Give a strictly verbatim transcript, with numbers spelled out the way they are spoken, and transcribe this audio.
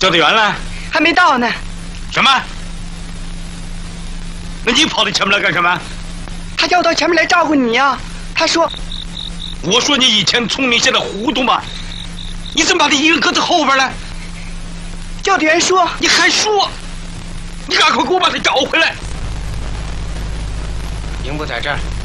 教导员了？ 还没到呢。 什么？那你跑到前面来干什么？ 他叫我到前面来照顾你呀。他说：“ 我说你以前聪明，现在糊涂吗？你怎么把他一个搁在后边呢？” 教导员说：“ 你还说？你赶快给我把他找回来。” 营部在这儿。